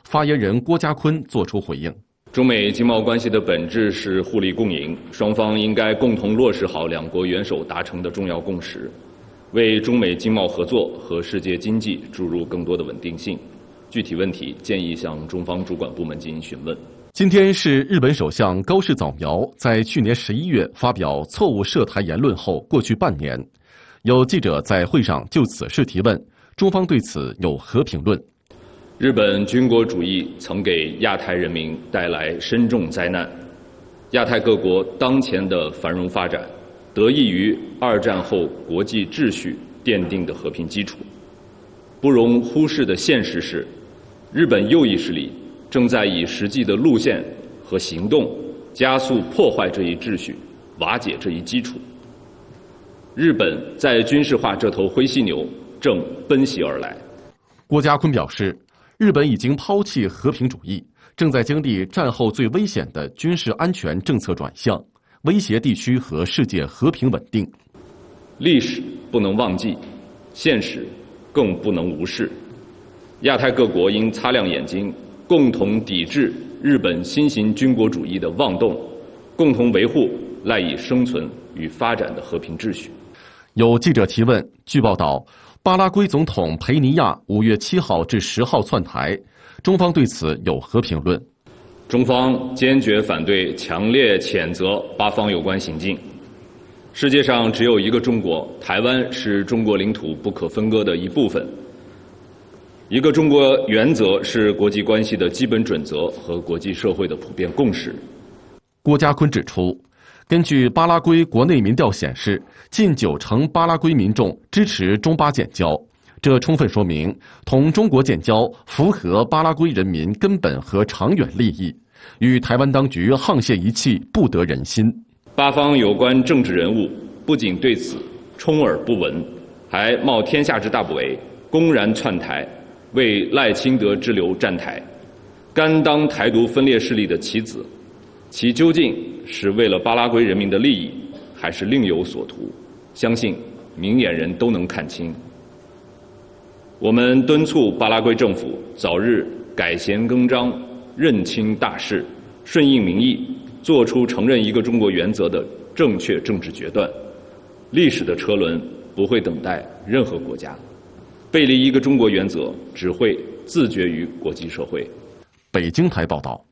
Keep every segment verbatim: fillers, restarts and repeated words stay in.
发言人郭家坤作出回应。 中美经贸关系的本质是互利共赢，双方应该共同落实好两国元首达成的重要共识，为中美经贸合作和世界经济注入更多的稳定性。具体问题建议向中方主管部门进行询问。 今天是日本首相高市早苗在去年十一月发表错误涉台言论后过去半年，有记者在会上就此事提问，中方对此有何评论？ 日本军国主义曾给亚太人民带来深重灾难，亚太各国当前的繁荣发展，得益于二战后国际秩序奠定的和平基础。不容忽视的现实是，日本右翼势力正在以实际的路线和行动加速破坏这一秩序，瓦解这一基础。日本在军事化这头灰犀牛正奔袭而来。 郭家坤表示，日本已经抛弃和平主义，正在经历战后最危险的军事安全政策转向，威胁地区和世界和平稳定。 历史不能忘记，现实更不能无视。亚太各国应擦亮眼睛，共同抵制日本新型军国主义的妄动，共同维护赖以生存与发展的和平秩序。 有记者提问，据报道，巴拉圭总统佩尼亚五月七号至十号窜台，中方对此有何评论？ 中方坚决反对，强烈谴责巴方有关行径。世界上只有一个中国，台湾是中国领土不可分割的一部分。一个中国原则是国际关系的基本准则和国际社会的普遍共识。 郭家坤指出，根据巴拉圭国内民调显示，近九成巴拉圭民众支持中巴建交，这充分说明同中国建交符合巴拉圭人民根本和长远利益，与台湾当局沆瀣一气不得人心。 巴方有关政治人物不仅对此充耳不闻，还冒天下之大不韪，公然窜台，为赖清德之流站台，甘当台独分裂势力的棋子，其究竟是为了巴拉圭人民的利益，还是另有所图？相信明眼人都能看清。我们敦促巴拉圭政府早日改弦更张，认清大势，顺应民意，做出承认一个中国原则的正确政治决断。历史的车轮不会等待任何国家，背离一个中国原则只会自绝于国际社会。 北京台报道。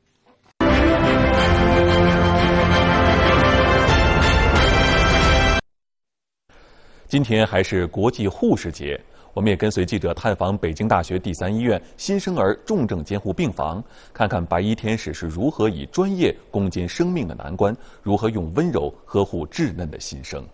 今天还是国际护士节，我们也跟随记者探访北京大学第三医院新生儿重症监护病房，看看白衣天使是如何以专业攻坚生命的难关，如何用温柔呵护稚嫩的新生。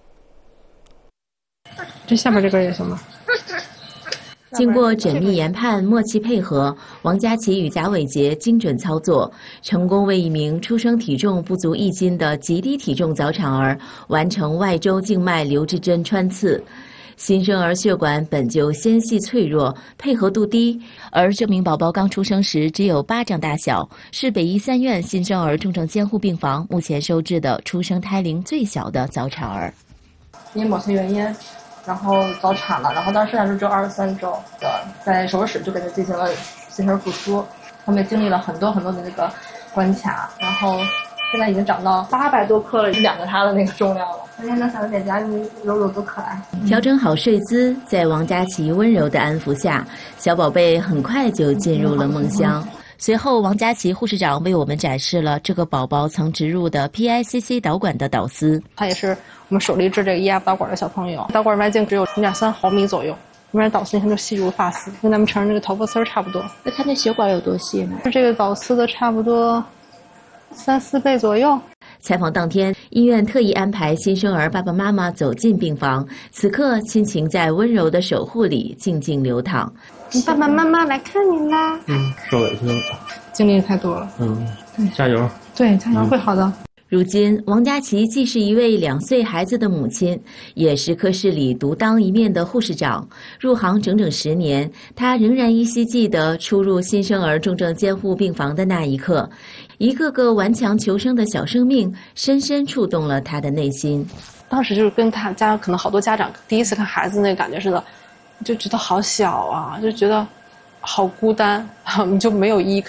这下边这根也行吗？ 经过缜密研判、默契配合，王佳琪与贾伟杰精准操作，成功为一名出生体重不足一斤的极低体重早产儿完成外周静脉留置针穿刺。新生儿血管本就纤细脆弱，配合度低，而这名宝宝刚出生时只有巴掌大小，是北医三院新生儿重症监护病房目前收治的出生胎龄最小的早产儿。 因某些原因，然后早产了，然后当时他是只有二十三周的，在手术室就给他进行了新生儿复苏，他们经历了很多很多的那个关卡，然后现在已经长到八百多克了，两个他的那个重量了。而且那小脸颊你柔柔多可爱。 调整好睡姿，在王佳琪温柔的安抚下，小宝贝很快就进入了梦乡。随后，王佳琪护士长为我们展示了这个宝宝曾植入的 P I C C 导管的导丝。 他也是我们手里治这个 E F 导管的小朋友，导管外径只有零点三毫米左右，里面导丝你看就细如发丝，跟咱们成人这个头发丝儿差不多。 那他那血管有多细呢？ 这个导丝的差不多三四倍左右。 采访当天，医院特意安排新生儿爸爸妈妈走进病房，此刻亲情在温柔的守护里静静流淌。 你爸爸妈妈来看你啦！ 嗯，受委屈了， 经历太多了。 嗯，加油！ 对，加油，会好的。 如今，王佳琪既是一位两岁孩子的母亲，也是科室里独当一面的护士长。入行整整十年，她仍然依稀记得初入新生儿重症监护病房的那一刻，一个个顽强求生的小生命，深深触动了她的内心。 当时就是跟他家可能好多家长第一次看孩子那个感觉似的，就觉得好小啊，就觉得好孤单，就没有依靠。